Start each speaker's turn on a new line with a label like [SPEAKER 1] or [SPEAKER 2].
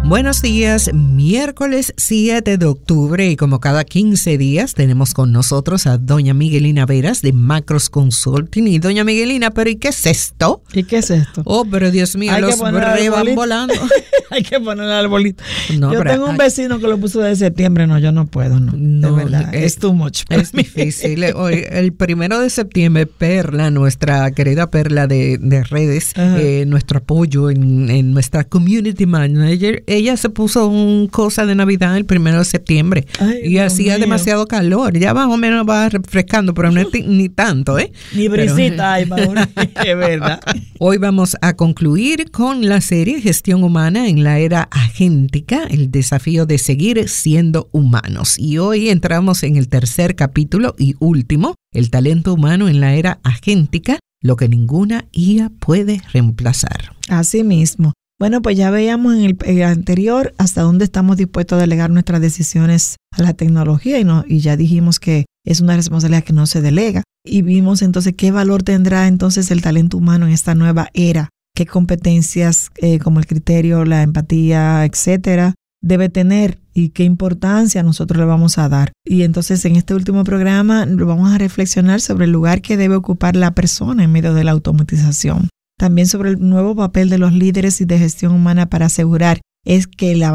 [SPEAKER 1] Buenos días, miércoles 7 de octubre y como cada 15 días tenemos con nosotros a doña Miguelina Veras de Macros Consulting. Y doña Miguelina, ¿pero y qué es esto?
[SPEAKER 2] ¿Y qué es esto?
[SPEAKER 1] Oh, pero Dios mío, los breves van volando.
[SPEAKER 2] Hay que ponerle al arbolito.
[SPEAKER 1] No,
[SPEAKER 2] yo tengo un vecino que lo puso de septiembre. No, yo no puedo, no. De verdad, es too much.
[SPEAKER 1] Es difícil. Hoy, el 1 de septiembre, Perla, nuestra querida Perla de redes, nuestro apoyo en nuestra community manager, ella se puso un cosa de Navidad el 1 de septiembre. Ay, y hacía demasiado calor. Ya más o menos va refrescando, pero no es ni tanto, ¿eh?
[SPEAKER 2] Ni brisita hay, es verdad.
[SPEAKER 1] Hoy vamos a concluir con la serie Gestión Humana en la Era Agéntica, el desafío de seguir siendo humanos. Y hoy entramos en el tercer capítulo y último, el talento humano en la Era Agéntica, lo que ninguna IA puede reemplazar.
[SPEAKER 2] Así mismo. Bueno, pues ya veíamos en el anterior hasta dónde estamos dispuestos a delegar nuestras decisiones a la tecnología y ya dijimos que es una responsabilidad que no se delega. Y vimos entonces qué valor tendrá entonces el talento humano en esta nueva era, qué competencias como el criterio, la empatía, etcétera, debe tener y qué importancia nosotros le vamos a dar. Y entonces en este último programa vamos a reflexionar sobre el lugar que debe ocupar la persona en medio de la automatización. También sobre el nuevo papel de los líderes y de gestión humana para asegurar que la